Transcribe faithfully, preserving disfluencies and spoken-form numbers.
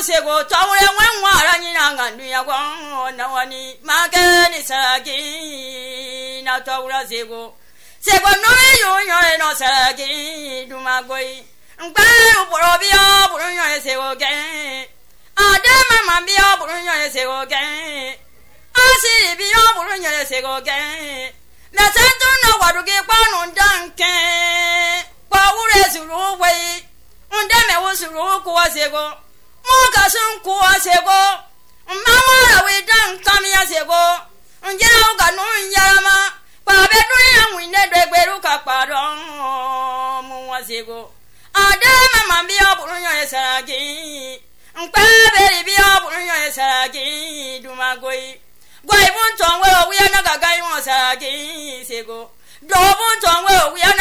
sego tawre wen wara ni nanga duya kwa na wani magani saragi na tawra sego sego no yo yo no saragi duma goi ngba uporo bia buru yo sego ge ade mama bia buru yo sego ge asi bia buru yo sego ge na santo no waduge kwa no danke kwa ure suru wei unde me wo suru ko sego Moka sun kuwa sego, mama we dan kamia sego, njera uga no nyama, pa be dunya winde de gberu ka paro mu wa sego. Ade mama bi obunyo esaragi, nkpa be bi obunyo esaragi duma goi. Goi bun ton we we na gaga yon esaragi sego. Do bun ton we we